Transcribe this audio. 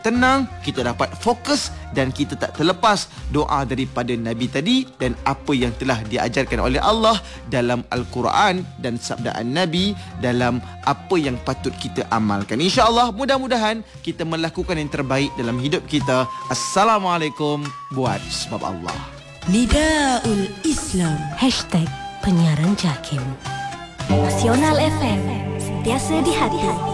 tenang, kita dapat fokus dan kita tak terlepas doa daripada Nabi tadi dan apa yang telah diajarkan oleh Allah dalam Al-Quran dan sabdaan Nabi dalam apa yang patut kita amalkan. InsyaAllah mudah-mudahan kita melakukan yang terbaik dalam hidup kita. Assalamualaikum buat sebab Allah. Nidaul Islam #penyiaran JAKIM. Nasional FM, sentiasa di hati.